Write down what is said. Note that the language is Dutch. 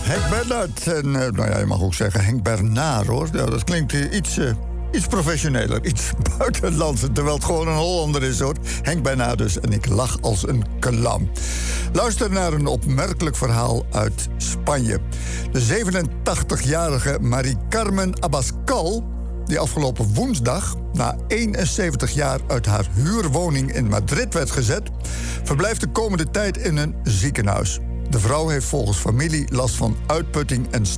Henk Bernhard. En nou ja, je mag ook zeggen Henk Bernard, hoor. Ja, dat klinkt iets professioneler, iets buitenlands. Terwijl het gewoon een Hollander is, hoor. Henk Bernhard dus. En ik lach als een kalam. Luister naar een opmerkelijk verhaal uit Spanje. De 87-jarige Marie Carmen Abascal, die afgelopen woensdag na 71 jaar uit haar huurwoning in Madrid werd gezet, verblijft de komende tijd in een ziekenhuis. De vrouw heeft volgens familie last van uitputting en